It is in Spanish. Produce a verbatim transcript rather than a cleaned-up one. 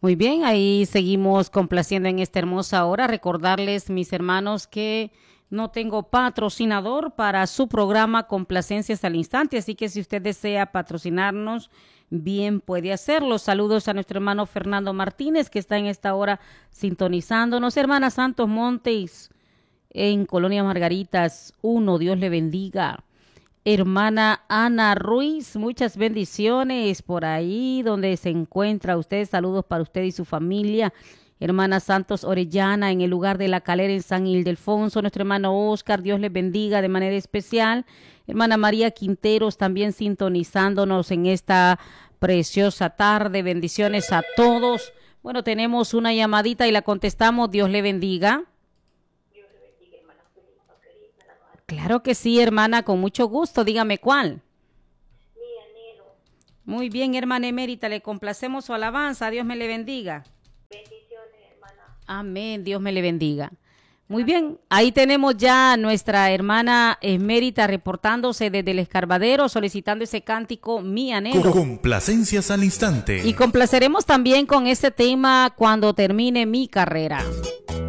Muy bien, ahí seguimos complaciendo en esta hermosa hora. Recordarles, mis hermanos, que no tengo patrocinador para su programa Complacencias al Instante, así que si usted desea patrocinarnos, bien puede hacerlo. Saludos a nuestro hermano Fernando Martínez, que está en esta hora sintonizándonos. Hermana Santos Montes, en Colonia Margaritas uno, Dios le bendiga. Hermana Ana Ruiz, muchas bendiciones por ahí donde se encuentra usted. Saludos para usted y su familia. Hermana Santos Orellana, en el lugar de La Calera, en San Ildefonso. Nuestro hermano Oscar, Dios les bendiga de manera especial. Hermana María Quinteros, también sintonizándonos en esta preciosa tarde. Bendiciones a todos. Bueno, tenemos una llamadita y la contestamos. Dios le bendiga. Claro que sí, hermana, con mucho gusto. Dígame cuál. Mi anhelo. Muy bien, hermana emérita, le complacemos su alabanza. Dios me le bendiga. Bendiciones, hermana. Amén, Dios me le bendiga. Muy bien, ahí tenemos ya a nuestra hermana emérita reportándose desde el Escarbadero, solicitando ese cántico, Mi anhelo. Complacencias al instante. Y complaceremos también con este tema, Cuando termine mi carrera.